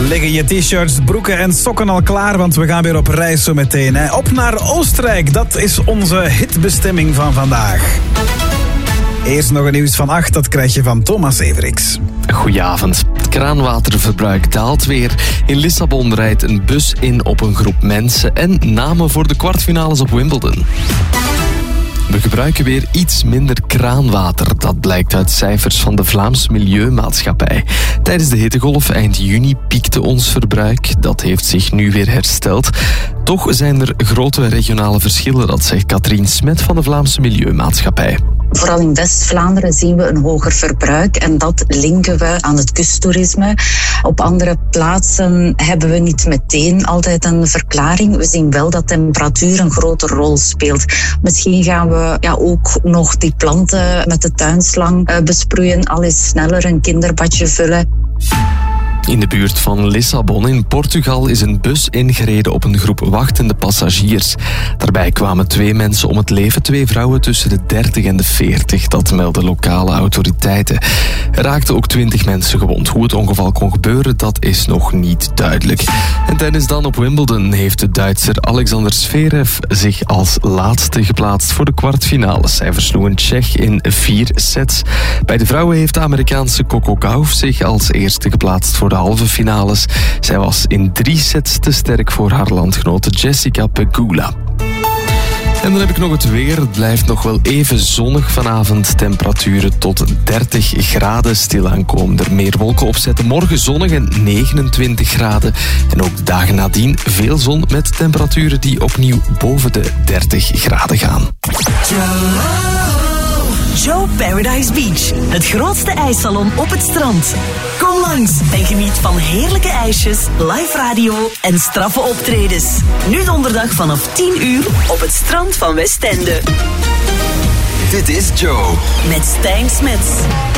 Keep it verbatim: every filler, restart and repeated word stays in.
Liggen je t-shirts, broeken en sokken al klaar? Want we gaan weer op reis zo meteen. Hè? Op naar Oostenrijk, dat is onze hitbestemming van vandaag. Eerst nog een nieuws van acht, dat krijg je van Thomas Everix. Goedenavond. Het kraanwaterverbruik daalt weer. In Lissabon rijdt een bus in op een groep mensen en namen voor de kwartfinales op Wimbledon. We gebruiken weer iets minder kraanwater. Dat blijkt uit cijfers van de Vlaamse Milieumaatschappij. Tijdens de hittegolf eind juni piekte ons verbruik. Dat heeft zich nu weer hersteld. Toch zijn er grote regionale verschillen, dat zegt Katrien Smet van de Vlaamse Milieumaatschappij. Vooral in West-Vlaanderen zien we een hoger verbruik en dat linken we aan het kusttoerisme. Op andere plaatsen hebben we niet meteen altijd een verklaring. We zien wel dat temperatuur een grote rol speelt. Misschien gaan we ja, ook nog die planten met de tuinslang uh, besproeien, al eens sneller een kinderbadje vullen. In de buurt van Lissabon in Portugal is een bus ingereden op een groep wachtende passagiers. Daarbij kwamen twee mensen om het leven, twee vrouwen tussen de dertig en de veertig. Dat melden lokale autoriteiten. Er raakten ook twintig mensen gewond. Hoe het ongeval kon gebeuren, dat is nog niet duidelijk. En tennis dan op Wimbledon heeft de Duitser Alexander Zverev zich als laatste geplaatst voor de kwartfinales. Hij versloeg een Tsjech in vier sets. Bij de vrouwen heeft de Amerikaanse Coco Gauff zich als eerste geplaatst voor de halve finales. Zij was in drie sets te sterk voor haar landgenote Jessica Pegula. En dan heb ik nog het weer. Het blijft nog wel even zonnig vanavond. Temperaturen tot dertig graden. Stilaan komen er meer wolken opzetten. Morgen zonnig en negenentwintig graden. En ook de dagen nadien veel zon met temperaturen die opnieuw boven de dertig graden gaan. Joe Paradise Beach, het grootste ijssalon op het strand. Kom langs en geniet van heerlijke ijsjes, live radio en straffe optredens. Nu donderdag vanaf tien uur op het strand van Westende. Dit is Joe. Met Stijn Smets.